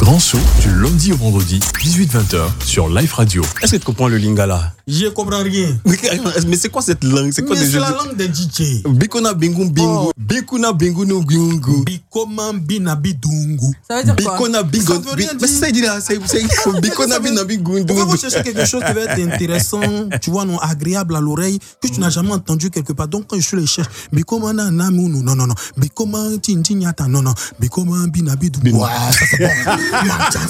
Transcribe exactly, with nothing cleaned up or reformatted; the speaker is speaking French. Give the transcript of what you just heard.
Grand Saut du lundi au vendredi, dix-huit vingt heures sur Life Radio. Est-ce que tu comprends le lingala? Je comprends rien. Mais c'est quoi cette langue? C'est quoi Mais des c'est jeux la de... langue des D J. Bikona bingu bingu. Oh. Bikuna bingu no bingu. Bikoma binabi dungu. Ça veut dire quoi? Bikona bingu. Ça veut rien Mais c'est ça, il dit là. C'est Bikona binabi dungu. Pourquoi vous cherchez quelque chose qui va être intéressant, tu vois, non, agréable à l'oreille, que tu n'as jamais entendu quelque part. Donc, quand je suis les cherche, Bikoma na namu, non, non, non. Bikoma tintinyata, non, non. Bikoma binabi dungu. Ouais, ça c'est bon.